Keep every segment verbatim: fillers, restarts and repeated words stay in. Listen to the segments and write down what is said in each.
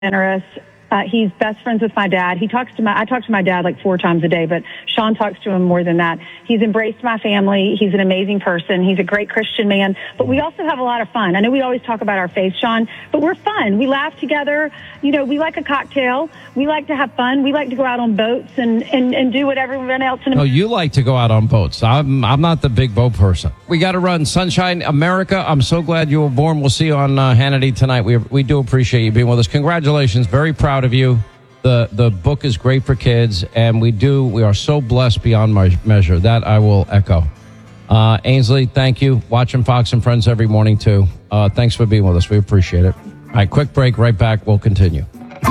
generous. Uh, he's best friends with my dad. He talks to my, I talk to my dad like four times a day, but Sean talks to him more than that. He's embraced my family. He's an amazing person. He's a great Christian man, but we also have a lot of fun. I know we always talk about our faith, Sean, but we're fun. We laugh together. You know, we like a cocktail. We like to have fun. We like to go out on boats and, and, and do what everyone else in Oh, you like to go out on boats. I'm, I'm not the big boat person. We got to run. Sunshine America, I'm so glad you were born. We'll see you on uh, Hannity tonight. We, we do appreciate you being with us. Congratulations. Very proud of you. The the book is great for kids, and we do we are so blessed beyond my measure. That I will echo. Uh, Ainsley, thank you. Watching Fox and Friends every morning, too. Uh, thanks for being with us. We appreciate it. All right, quick break. Right back. We'll continue.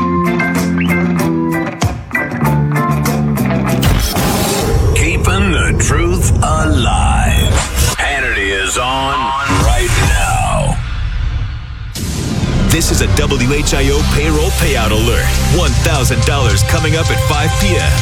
Keeping the truth alive. Hannity is on right now. This is a W H I O payroll payout alert. one thousand dollars coming up at five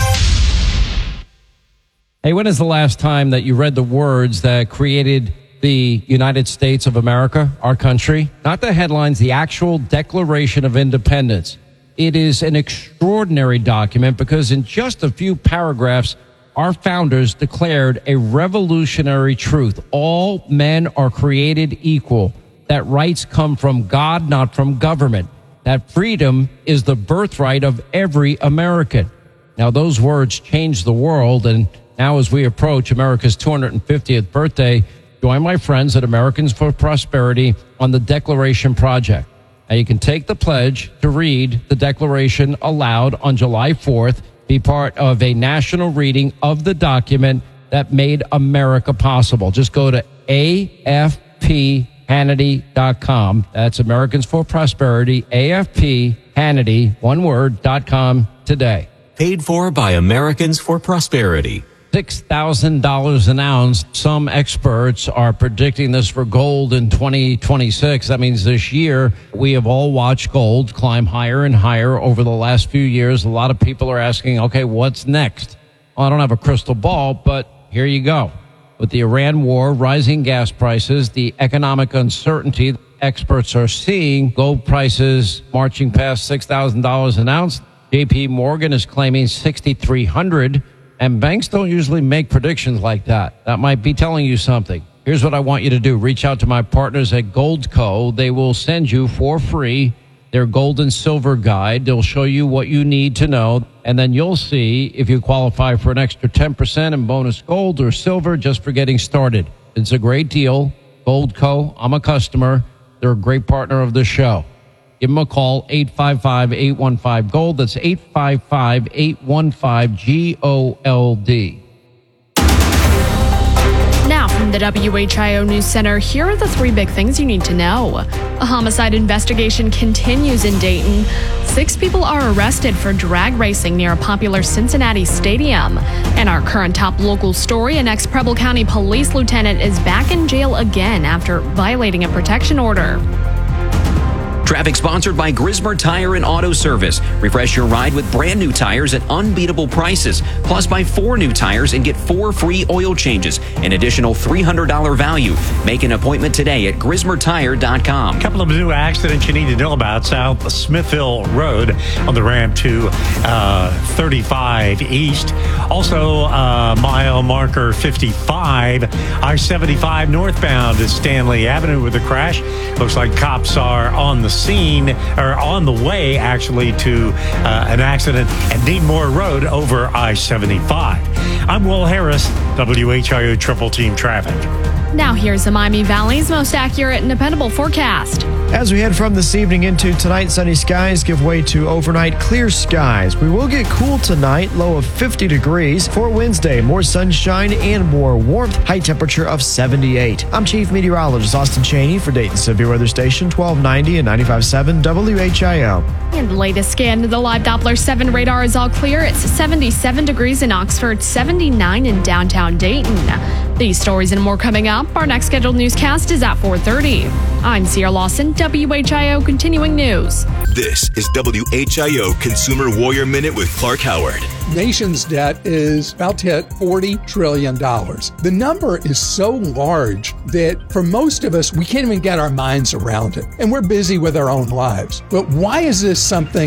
p.m. Hey, when is the last time that you read the words that created the United States of America, our country? Not the headlines, the actual Declaration of Independence. It is an extraordinary document because in just a few paragraphs, our founders declared a revolutionary truth. All men are created equal. That rights come from God, not from government. That freedom is the birthright of every American. Now, those words changed the world, and now as we approach America's two hundred fiftieth birthday, join my friends at Americans for Prosperity on the Declaration Project. Now, you can take the pledge to read the Declaration aloud on July fourth, be part of a national reading of the document that made America possible. Just go to A F P Hannity dot com. That's Americans for Prosperity, A F P Hannity, one word, dot com today. Paid for by Americans for Prosperity. six thousand dollars an ounce. Some experts are predicting this for gold in twenty twenty-six. That means this year we have all watched gold climb higher and higher over the last few years. A lot of people are asking, okay, what's next? Well, I don't have a crystal ball, but here you go. With the Iran war, rising gas prices, the economic uncertainty, experts are seeing gold prices marching past six thousand dollars an ounce. J P Morgan is claiming six thousand three hundred dollars, and banks don't usually make predictions like that. That might be telling you something. Here's what I want you to do. Reach out to my partners at Goldco. They will send you for free their gold and silver guide. They'll show you what you need to know, and then you'll see if you qualify for an extra ten percent in bonus gold or silver just for getting started. It's a great deal. Goldco, I'm a customer. They're a great partner of the show. Give them a call, eight five five, eight one five, GOLD. That's eight five five, eight one five, G O L D. Now from the W H I O News Center, here are the three big things you need to know. A homicide investigation continues in Dayton. Six people are arrested for drag racing near a popular Cincinnati stadium. And our current top local story, an ex-Preble County police lieutenant is back in jail again after violating a protection order. Traffic sponsored by Grismer Tire and Auto Service. Refresh your ride with brand new tires at unbeatable prices. Plus, buy four new tires and get four free oil changes. An additional three hundred dollars value. Make an appointment today at Grismer Tire dot com. A couple of new accidents you need to know about. South Smithville Road on the ramp to uh, thirty-five East. Also, uh, mile marker fifty-five. I seventy-five northbound at Stanley Avenue with a crash. Looks like cops are on the scene, or on the way actually, to uh, an accident at Needmore Road over I seventy-five. I'm Will Harris, W H I O Triple Team Traffic. Now here's the Miami Valley's most accurate and dependable forecast. As we head from this evening into tonight, sunny skies give way to overnight clear skies. We will get cool tonight, low of fifty degrees. For Wednesday, more sunshine and more warmth, high temperature of seventy-eight. I'm Chief Meteorologist Austin Cheney for Dayton Severe Weather Station twelve ninety and ninety-five point seven W H I O. And the latest scan to the live Doppler seven radar is all clear. It's seventy-seven degrees in Oxford, seventy-nine in downtown Dayton. These stories and more coming up. Our next scheduled newscast is at four thirty. I'm Sierra Lawson, W H I O Continuing News. This is W H I O Consumer Warrior Minute with Clark Howard. Nation's debt is about to hit forty trillion dollars. The number is so large that for most of us, we can't even get our minds around it. And we're busy with our own lives. But why is this something